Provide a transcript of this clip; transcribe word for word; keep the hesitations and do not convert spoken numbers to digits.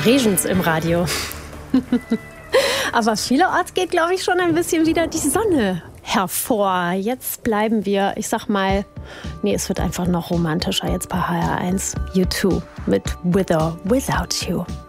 Regens im Radio. Aber vielerorts geht, glaube ich, schon ein bisschen wieder die Sonne hervor. Jetzt bleiben wir, ich sag mal, nee, es wird einfach noch romantischer jetzt bei H R eins. U zwei mit With or Without You.